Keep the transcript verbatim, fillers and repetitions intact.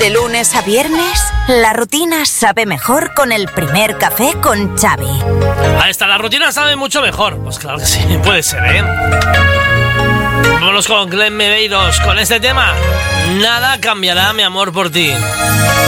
De lunes a viernes, la rutina sabe mejor con el primer café con Xavi. Ahí está, la rutina sabe mucho mejor. Pues claro que sí, puede ser, ¿eh? Vámonos con Glenn Medeiros con este tema. Nada cambiará mi amor por ti.